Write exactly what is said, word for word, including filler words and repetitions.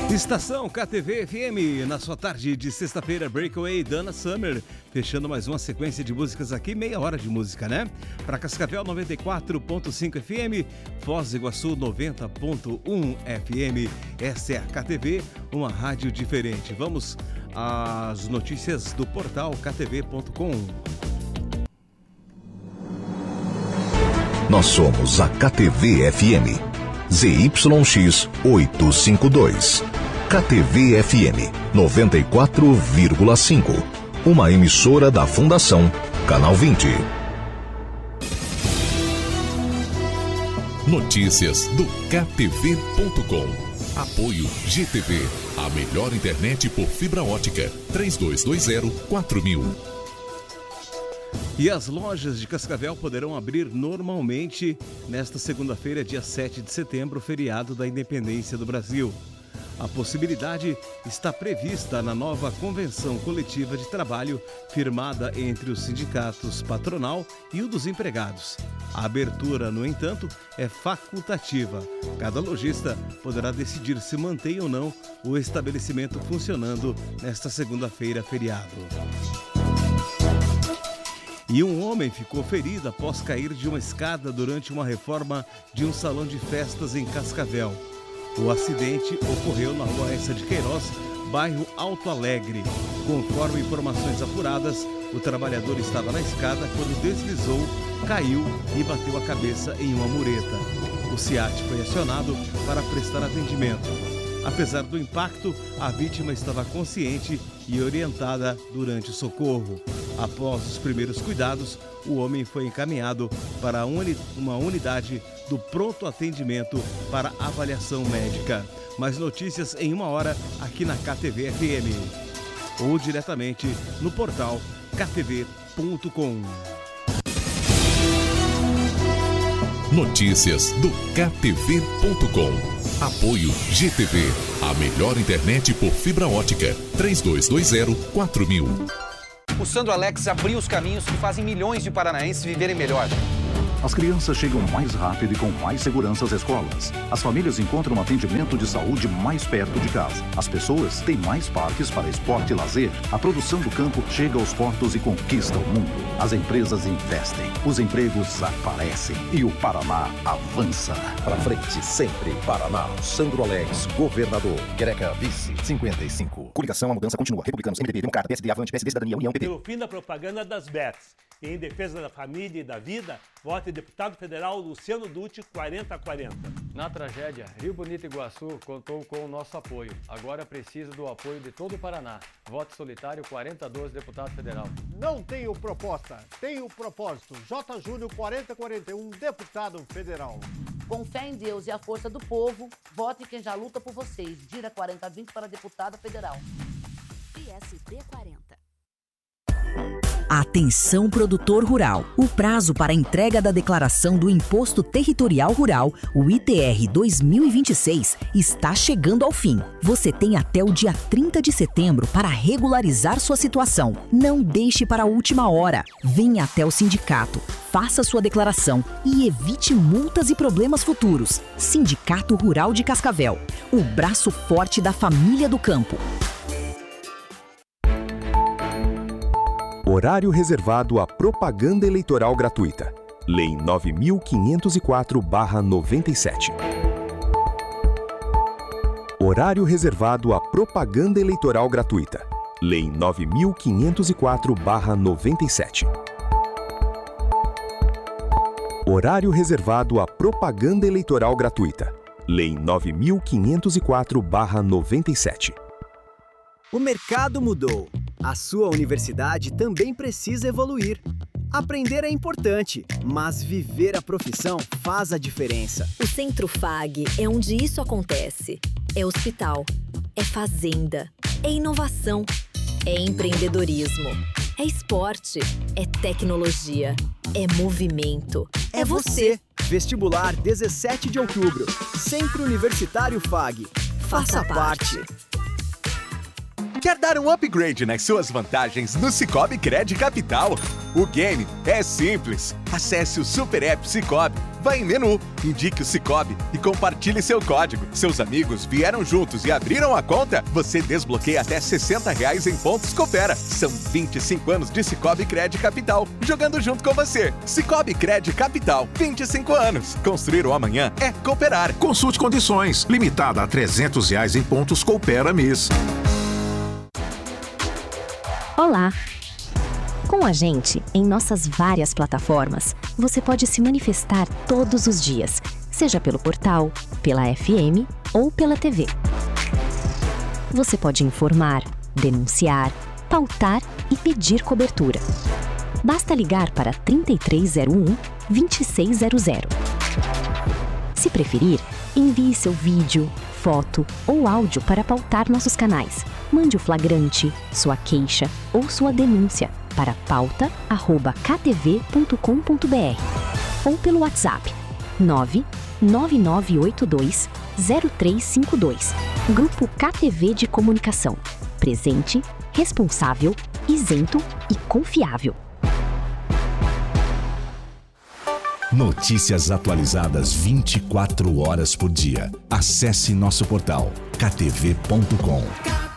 Estação K T V F M, na sua tarde de sexta-feira, Breakaway, Dana Summer, fechando mais uma sequência de músicas aqui, meia hora de música, né? Para Cascavel, noventa e quatro ponto cinco F M, Foz do Iguaçu, noventa ponto um F M, essa é a K T V, uma rádio diferente. Vamos às notícias do portal K T V ponto com. Nós somos a K T V F M, Z Y X oitocentos e cinquenta e dois. K T V F M noventa e quatro vírgula cinco, uma emissora da Fundação Canal vinte. Notícias do K T V ponto com. Apoio G T V, a melhor internet por fibra ótica. três dois dois zero quatro mil. E as lojas de Cascavel poderão abrir normalmente nesta segunda-feira, dia sete de setembro, feriado da Independência do Brasil. A possibilidade está prevista na nova Convenção Coletiva de Trabalho firmada entre os sindicatos patronal e o dos empregados. A abertura, no entanto, é facultativa. Cada lojista poderá decidir se mantém ou não o estabelecimento funcionando nesta segunda-feira, feriado. E um homem ficou ferido após cair de uma escada durante uma reforma de um salão de festas em Cascavel. O acidente ocorreu na rua Essa de Queiroz, bairro Alto Alegre. Conforme informações apuradas, o trabalhador estava na escada quando deslizou, caiu e bateu a cabeça em uma mureta. O SEAT foi acionado para prestar atendimento. Apesar do impacto, a vítima estava consciente e orientada durante o socorro. Após os primeiros cuidados, o homem foi encaminhado para uma unidade do pronto atendimento para avaliação médica. Mais notícias em uma hora aqui na K T V F M ou diretamente no portal K T V ponto com. Notícias do K T V ponto com. Apoio G T V, a melhor internet por fibra ótica. três dois dois zero quatro mil. O Sandro Alex abriu os caminhos que fazem milhões de paranaenses viverem melhor. As crianças chegam mais rápido e com mais segurança às escolas. As famílias encontram um atendimento de saúde mais perto de casa. As pessoas têm mais parques para esporte e lazer. A produção do campo chega aos portos e conquista o mundo. As empresas investem, os empregos aparecem e o Paraná avança. Para frente sempre, Paraná. Sandro Alex, governador. Quereca, vice, cinquenta e cinco. Coligação, a mudança continua. Republicanos, M D B, Democrata, P S D, Avante, P S D, Cidadania, União, P P. Pelo fim da propaganda das bets e em defesa da família e da vida, vote deputado federal Luciano Dutti, quarenta a quarenta. Na tragédia, Rio Bonito e Iguaçu contou com o nosso apoio. Agora precisa do apoio de todo o Paraná. Vote solitário quarenta a doze, deputado federal. Não tenho proposta, tenho propósito. J. Júlio, quarenta a quarenta e um, deputado federal. Com fé em Deus e a força do povo, vote quem já luta por vocês. Dira quarenta a vinte para deputada federal. P S D quarenta. Atenção, produtor rural. O prazo para a entrega da declaração do Imposto Territorial Rural, o I T R dois mil e vinte e seis, está chegando ao fim. Você tem até o dia trinta de setembro para regularizar sua situação. Não deixe para a última hora. Venha até o sindicato, faça sua declaração e evite multas e problemas futuros. Sindicato Rural de Cascavel, o braço forte da família do campo. Horário reservado à propaganda eleitoral gratuita. Lei nove mil quinhentos e quatro barra noventa e sete. Horário reservado à propaganda eleitoral gratuita. Lei nove mil quinhentos e quatro barra noventa e sete. Horário reservado à propaganda eleitoral gratuita. Lei nove mil quinhentos e quatro barra noventa e sete. O mercado mudou. A sua universidade também precisa evoluir. Aprender é importante, mas viver a profissão faz a diferença. O Centro F A G é onde isso acontece. É hospital, é fazenda, é inovação, é empreendedorismo, é esporte, é tecnologia, é movimento. É você! Vestibular dezessete de outubro. Centro Universitário F A G. Faça parte! Quer dar um upgrade nas suas vantagens no Cicobi Cred Capital? O game é simples. Acesse o Super App Cicobi, Vá em menu, indique o Sicoob e compartilhe seu código. Seus amigos vieram juntos e abriram a conta? Você desbloqueia até sessenta reais em pontos Coopera. São vinte e cinco anos de Sicoob Cred Capital, jogando junto com você. Sicoob Cred Capital, vinte e cinco anos. Construir o amanhã é cooperar. Consulte condições. Limitada a trezentos reais em pontos Coopera mês. Olá! Com a gente, em nossas várias plataformas, você pode se manifestar todos os dias, seja pelo portal, pela F M ou pela T V. Você pode informar, denunciar, pautar e pedir cobertura. Basta ligar para trinta e três zero um, vinte e seis zero zero. Se preferir, envie seu vídeo, foto ou áudio para pautar nossos canais. Mande o flagrante, sua queixa ou sua denúncia para pauta arroba k t v ponto com ponto b r ou pelo WhatsApp nove nove nove oito dois zero três cinco dois. Grupo K T V de Comunicação. Presente, responsável, isento e confiável. Notícias atualizadas vinte e quatro horas por dia. Acesse nosso portal k t v ponto com.